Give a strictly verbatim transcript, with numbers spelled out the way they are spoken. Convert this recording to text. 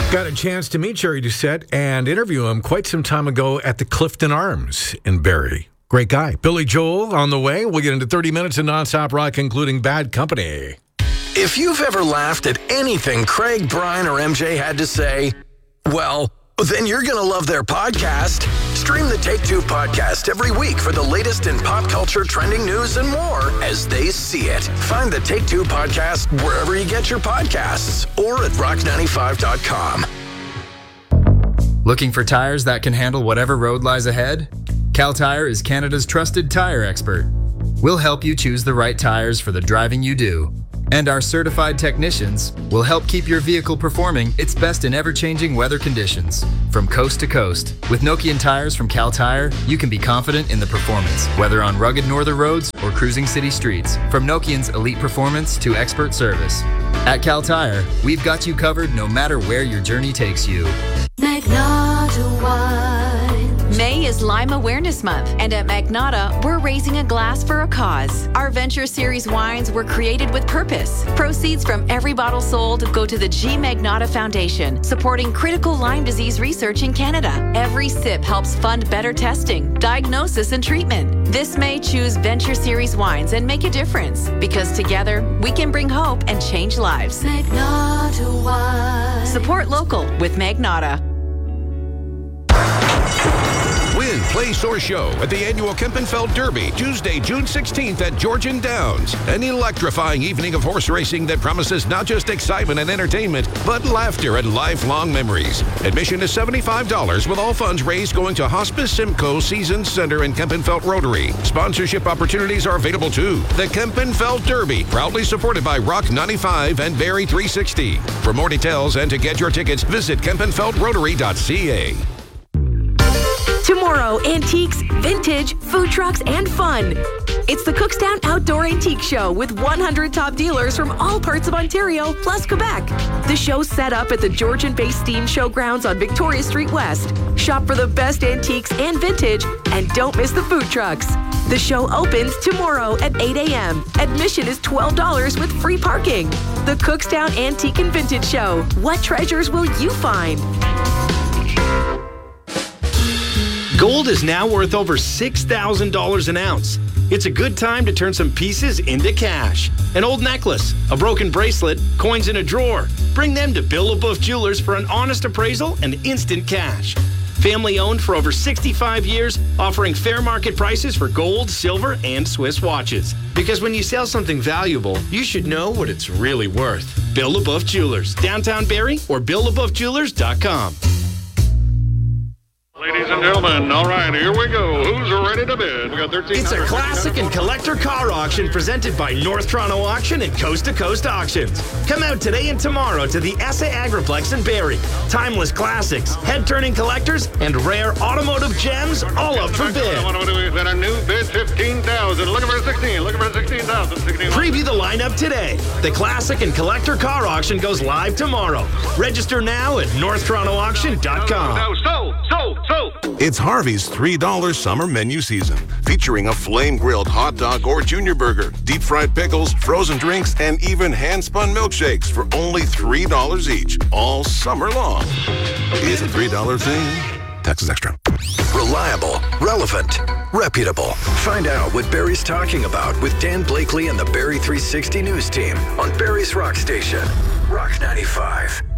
Got a chance to meet Jerry Doucette and interview him quite some time ago at the Clifton Arms in Barrie. Great guy. Billy Joel on the way. We'll get into thirty minutes of nonstop rock, including Bad Company. If you've ever laughed at anything Craig, Brian, or M J had to say, well, then you're going to love their podcast. Stream the Take Two podcast every week for the latest in pop culture, trending news, and more as they see it. Find the Take Two podcast wherever you get your podcasts or at rock ninety-five dot com. Looking for tires that can handle whatever road lies ahead? Cal Tire is Canada's trusted tire expert. We'll help you choose the right tires for the driving you do. And our certified technicians will help keep your vehicle performing its best in ever-changing weather conditions. From coast to coast, with Nokian tires from Cal Tire, you can be confident in the performance, whether on rugged northern roads or cruising city streets. From Nokian's elite performance to expert service. At Cal Tire, we've got you covered no matter where your journey takes you. Magnata Wine. May is Lime Awareness Month, and at Magnata, we're raising a glass for a cause. Our Venture Series wines were created with purpose. Proceeds from every bottle sold go to the G. Magnata Foundation, supporting critical Lyme disease research in Canada. Every sip helps fund better testing, diagnosis, and treatment. This May, choose Venture Series wines and make a difference, because together, we can bring hope and change lives. Magnata Wine. Support local with Magnata. Win, place, or show at the annual Kempenfeld Derby, Tuesday, June sixteenth at Georgian Downs. An electrifying evening of horse racing that promises not just excitement and entertainment, but laughter and lifelong memories. Admission is seventy-five dollars, with all funds raised going to Hospice Simcoe Seasons Center and Kempenfeld Rotary. Sponsorship opportunities are available too. The Kempenfeld Derby, proudly supported by Rock ninety-five and Barrie three sixty. For more details and to get your tickets, visit kempenfeld rotary dot c a. Tomorrow, antiques, vintage, food trucks, and fun. It's the Cookstown Outdoor Antique Show with one hundred top dealers from all parts of Ontario, plus Quebec. The show's set up at the Georgian-based Steam Showgrounds on Victoria Street West. Shop for the best antiques and vintage, and don't miss the food trucks. The show opens tomorrow at eight a.m. Admission is twelve dollars with free parking. The Cookstown Antique and Vintage Show. What treasures will you find? Gold is now worth over six thousand dollars an ounce. It's a good time to turn some pieces into cash. An old necklace, a broken bracelet, coins in a drawer. Bring them to Bill LaBeouf Jewelers for an honest appraisal and instant cash. Family owned for over sixty-five years, offering fair market prices for gold, silver, and Swiss watches. Because when you sell something valuable, you should know what it's really worth. Bill LaBeouf Jewelers, downtown Barrie, or bill labeouf jewelers dot com. Ladies and gentlemen, all right, here we go. Who's ready to bid? We got thirteen. It's a classic and collector car auction presented by North Toronto Auction and Coast to Coast Auctions. Come out today and tomorrow to the S A Agriplex in Barrie. Timeless classics, head-turning collectors, and rare automotive gems all up for bid. We've got a new bid, fifteen thousand. Looking for sixteen. Looking for sixteen thousand. Preview the lineup today. The classic and collector car auction goes live tomorrow. Register now at north toronto auction dot com. No, so, so, so. It's Harvey's three dollar summer menu season, featuring a flame-grilled hot dog or junior burger, deep-fried pickles, frozen drinks, and even hand-spun milkshakes for only three dollars each, all summer long. It's a three dollar thing. Taxes extra. Reliable, relevant, reputable. Find out what Barrie's talking about with Dan Blakely and the Barrie three sixty News team on Barrie's Rock Station, Rock ninety-five.